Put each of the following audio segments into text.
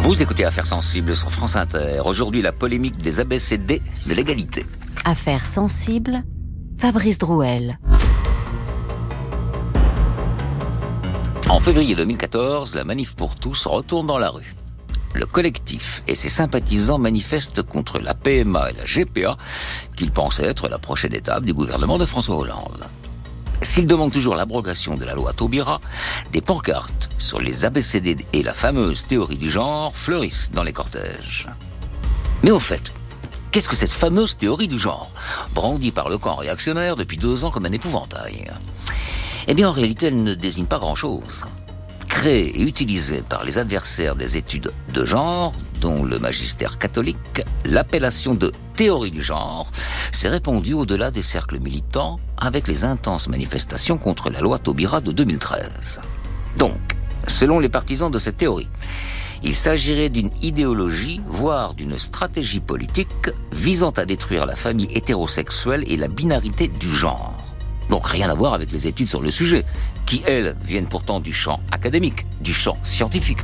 Vous écoutez Affaires sensibles sur France Inter. Aujourd'hui, la polémique des ABCD de l'égalité. Affaires sensibles, Fabrice Drouel. En février 2014, la Manif pour tous retourne dans la rue. Le collectif et ses sympathisants manifestent contre la PMA et la GPA, qu'ils pensent être la prochaine étape du gouvernement de François Hollande. S'ils demandent toujours l'abrogation de la loi Taubira, des pancartes sur les ABCD et la fameuse théorie du genre fleurissent dans les cortèges. Mais au fait, qu'est-ce que cette fameuse théorie du genre, brandie par le camp réactionnaire depuis 2 ans comme un épouvantail ? Eh bien, en réalité, elle ne désigne pas grand-chose. Créée et utilisée par les adversaires des études de genre, dont le magistère catholique, l'appellation de théorie du genre s'est répandue au-delà des cercles militants avec les intenses manifestations contre la loi Taubira de 2013. Donc, selon les partisans de cette théorie, il s'agirait d'une idéologie, voire d'une stratégie politique visant à détruire la famille hétérosexuelle et la binarité du genre. Donc rien à voir avec les études sur le sujet, qui, elles, viennent pourtant du champ académique, du champ scientifique.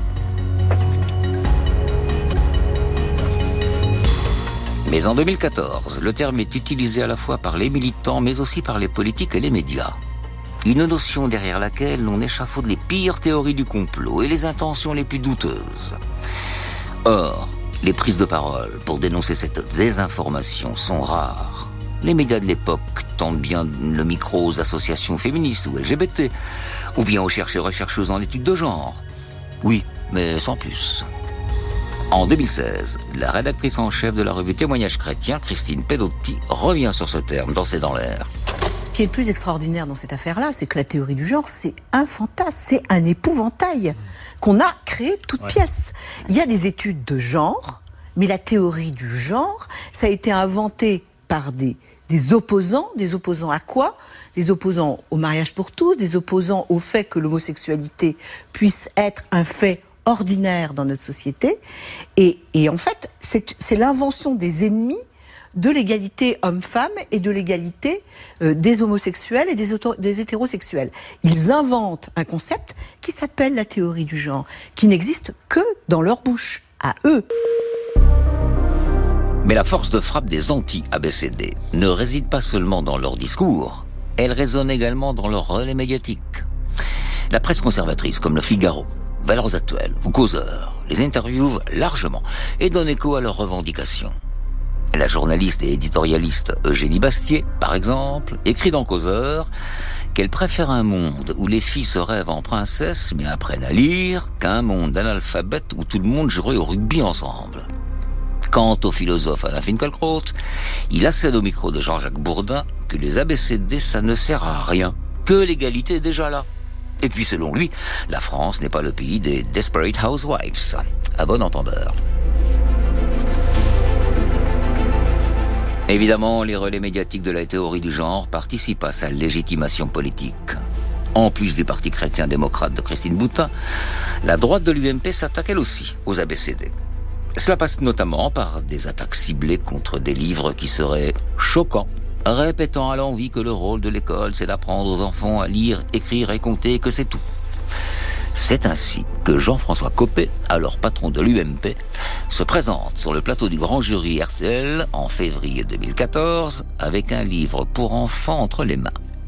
Mais en 2014, le terme est utilisé à la fois par les militants, mais aussi par les politiques et les médias. Une notion derrière laquelle l'on échafaude les pires théories du complot et les intentions les plus douteuses. Or, les prises de parole pour dénoncer cette désinformation sont rares. Les médias de l'époque tendent bien le micro aux associations féministes ou LGBT, ou bien aux chercheurs et chercheuses en études de genre. Oui, mais sans plus. En 2016, la rédactrice en chef de la revue Témoignages chrétiens, Christine Pedotti, revient sur ce terme dans C'est dans l'air. Ce qui est le plus extraordinaire dans cette affaire-là, c'est que la théorie du genre, c'est un fantasme, c'est un épouvantail qu'on a créé toute pièce. Il y a des études de genre, mais la théorie du genre, ça a été inventé par des opposants. Des opposants à quoi ? Des opposants au mariage pour tous, des opposants au fait que l'homosexualité puisse être un fait ordinaire dans notre société. Et en fait, c'est l'invention des ennemis de l'égalité homme-femme et de l'égalité des homosexuels et des hétérosexuels. Ils inventent un concept qui s'appelle la théorie du genre, qui n'existe que dans leur bouche, à eux. Mais la force de frappe des anti-ABCD ne réside pas seulement dans leur discours, elle résonne également dans leur relais médiatique. La presse conservatrice comme Le Figaro, Valeurs Actuelles ou Causeur les interviewent largement et donnent écho à leurs revendications. La journaliste et éditorialiste Eugénie Bastier, par exemple, écrit dans Causeur qu'elle préfère un monde où les filles se rêvent en princesses mais apprennent à lire qu'un monde d'analphabètes où tout le monde jouerait au rugby ensemble. Quant au philosophe Alain Finkielkraut, il accède au micro de Jean-Jacques Bourdin que les ABCD, ça ne sert à rien, que l'égalité est déjà là. Et puis selon lui, la France n'est pas le pays des Desperate Housewives. À bon entendeur. Évidemment, les relais médiatiques de la théorie du genre participent à sa légitimation politique. En plus du parti chrétien-démocrate de Christine Boutin, la droite de l'UMP s'attaque elle aussi aux ABCD. Cela passe notamment par des attaques ciblées contre des livres qui seraient choquants, répétant à l'envi que le rôle de l'école, c'est d'apprendre aux enfants à lire, écrire et compter, que c'est tout. C'est ainsi que Jean-François Copé, alors patron de l'UMP, se présente sur le plateau du grand jury RTL en février 2014 avec un livre pour enfants entre les mains.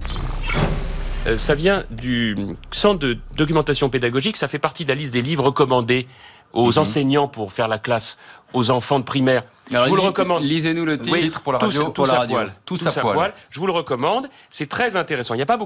Ça vient du centre de documentation pédagogique, ça fait partie de la liste des livres recommandés aux enseignants pour faire la classe aux enfants de primaire. Alors, je vous le recommande. Lisez-nous le titre pour la radio. Tous à poil. Je vous le recommande. C'est très intéressant. Il n'y a pas beaucoup